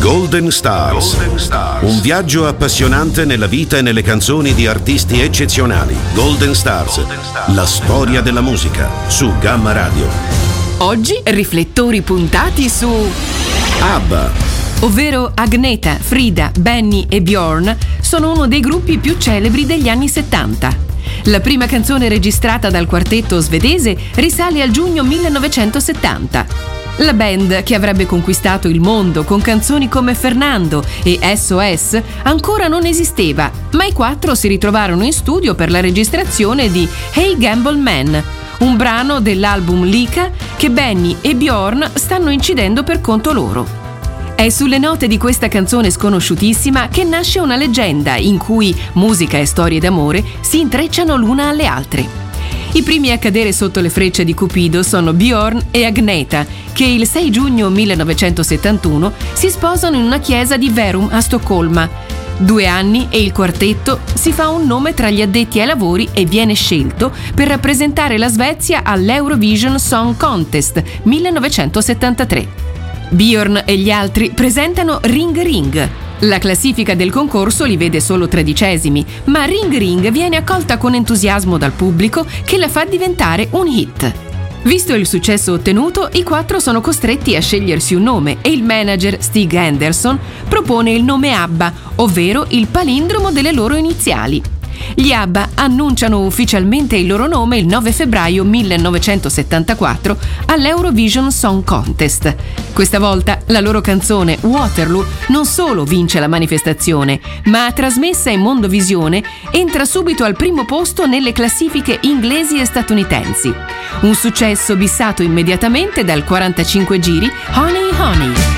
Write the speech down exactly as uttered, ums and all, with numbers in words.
Golden Stars. Golden Stars. Un viaggio appassionante nella vita e nelle canzoni di artisti eccezionali. Golden Stars. Golden Stars. La storia della musica su Gamma Radio. Oggi riflettori puntati su ABBA, ovvero Agnetha, Frida, Benny e Björn sono uno dei gruppi più celebri degli anni settanta. La prima canzone registrata dal quartetto svedese risale al giugno millenovecentosettanta. La band, che avrebbe conquistato il mondo con canzoni come Fernando e S O S, ancora non esisteva, ma i quattro si ritrovarono in studio per la registrazione di Hey Gamble Man, un brano dell'album Lika che Benny e Björn stanno incidendo per conto loro. È sulle note di questa canzone sconosciutissima che nasce una leggenda in cui musica e storie d'amore si intrecciano l'una alle altre. I primi a cadere sotto le frecce di Cupido sono Björn e Agnetha, che il sei giugno millenovecentosettantuno si sposano in una chiesa di Verum a Stoccolma. Due anni e il quartetto si fa un nome tra gli addetti ai lavori e viene scelto per rappresentare la Svezia all'Eurovision Song Contest millenovecentosettantatré. Björn e gli altri presentano Ring Ring. La classifica del concorso li vede solo tredicesimi, ma Ring Ring viene accolta con entusiasmo dal pubblico che la fa diventare un hit. Visto il successo ottenuto, i quattro sono costretti a scegliersi un nome e il manager Stig Henderson propone il nome ABBA, ovvero il palindromo delle loro iniziali. Gli ABBA annunciano ufficialmente il loro nome il nove febbraio millenovecentosettantaquattro all'Eurovision Song Contest. Questa volta la loro canzone Waterloo non solo vince la manifestazione, ma trasmessa in Mondovisione entra subito al primo posto nelle classifiche inglesi e statunitensi. Un successo bissato immediatamente dal quarantacinque giri Honey Honey.